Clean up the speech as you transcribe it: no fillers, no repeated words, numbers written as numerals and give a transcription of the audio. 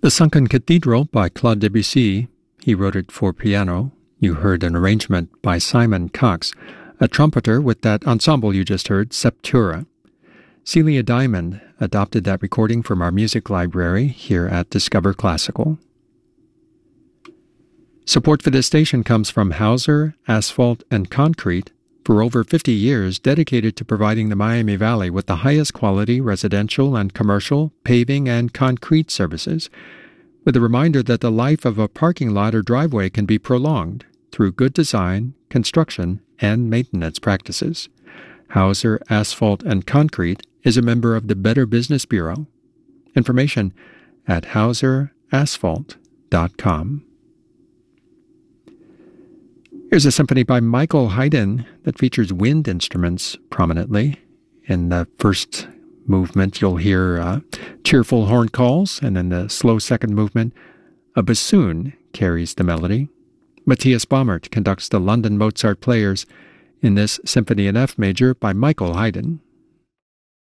The Sunken Cathedral by Claude Debussy. He wrote it for piano. You heard an arrangement by Simon Cox, a trumpeter with that ensemble you just heard, Septura. Celia Diamond adopted that recording from our music library here at Discover Classical. Support for this station comes from Hauser Asphalt and Concrete, for over 50 years dedicated to providing the Miami Valley with the highest quality residential and commercial paving and concrete services, with a reminder that the life of a parking lot or driveway can be prolonged through good design, construction, and maintenance practices. Hauser Asphalt and Concrete is a member of the Better Business Bureau. Information at hauserasphalt.com. Here's a symphony by Michael Haydn that features wind instruments prominently. In the first movement, you'll hear cheerful horn calls, and in the slow second movement, a bassoon carries the melody. Matthias Baumert conducts the London Mozart Players in this Symphony in F major by Michael Haydn.